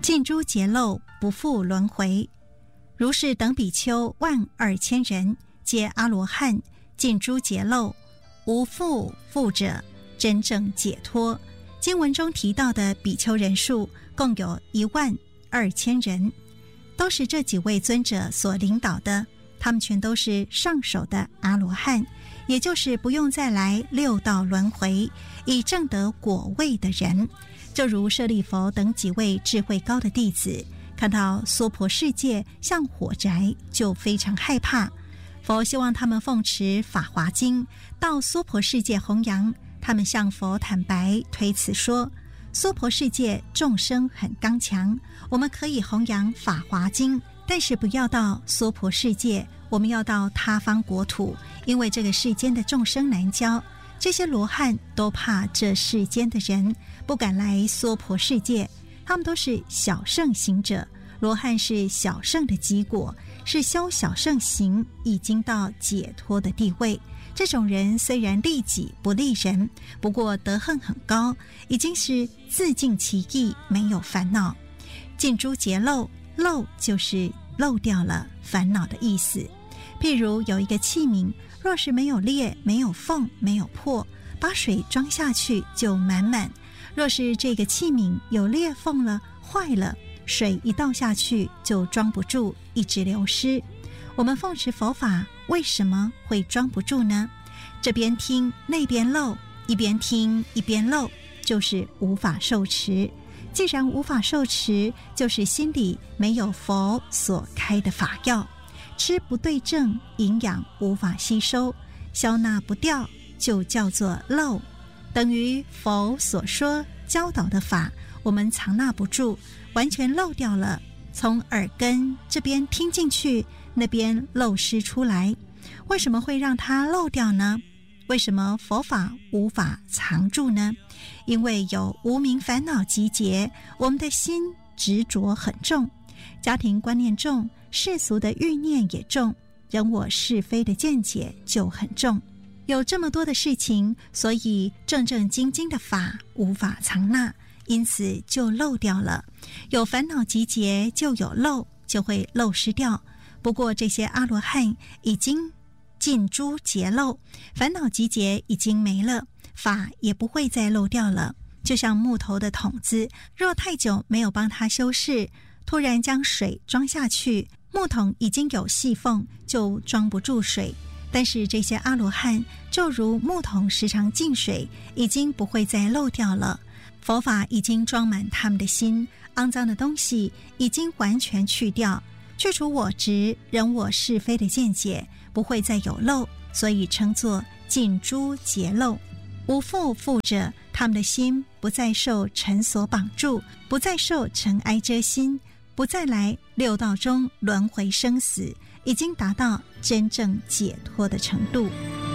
尽诸劫漏，不复轮回。如是等比丘12000人，皆阿罗汉，尽诸劫漏，无复复者，真正解脱。经文中提到的比丘人数共有12000人，都是这几位尊者所领导的，他们全都是上首的阿罗汉，也就是不用再来六道轮回，已证得果位的人。就如舍利弗等几位智慧高的弟子，看到娑婆世界像火宅，就非常害怕。佛希望他们奉持法华经到娑婆世界弘扬，他们向佛坦白推辞说，娑婆世界众生很刚强，我们可以弘扬法华经，但是不要到娑婆世界，我们要到他方国土，因为这个世间的众生难教，这些罗汉都怕这世间的人，不敢来娑婆世界。他们都是小圣行者，罗汉是小圣的极果，是修小圣行已经到解脱的地位。这种人虽然利己不利人，不过德行很高，已经是自尽其意，没有烦恼。尽诸劫漏，漏就是漏掉了烦恼的意思。譬如有一个器皿，若是没有裂，没有缝，没有破，把水装下去就满满。若是这个器皿有裂缝了，坏了，水一倒下去就装不住，一直流失。我们奉持佛法，为什么会装不住呢？这边听那边漏，一边听一边漏，就是无法受持。既然无法受持，就是心里没有佛所开的法药，吃不对症，营养无法吸收，消纳不掉，就叫做漏。等于佛所说教导的法，我们藏纳不住，完全漏掉了，从耳根这边听进去，那边漏失出来。为什么会让它漏掉呢？为什么佛法无法藏住呢？因为有无明烦恼集结，我们的心执着很重，家庭观念重，世俗的欲念也重，人我是非的见解就很重。有这么多的事情，所以正正经经的法无法藏纳，因此就漏掉了。有烦恼集结就有漏，就会漏失掉。不过这些阿罗汉已经尽诸劫漏，烦恼集结已经没了，法也不会再漏掉了。就像木头的桶子，若太久没有帮它修饰，突然将水装下去，木桶已经有细缝，就装不住水。但是这些阿罗汉就如木桶时常进水，已经不会再漏掉了。佛法已经装满他们的心，肮脏的东西已经完全去掉，去除我执、人我是非的见解，不会再有漏，所以称作尽诸劫漏。无复复者，他们的心不再受尘所绑住，不再受尘埃遮心，不再来六道中轮回生死，已经达到真正解脱的程度。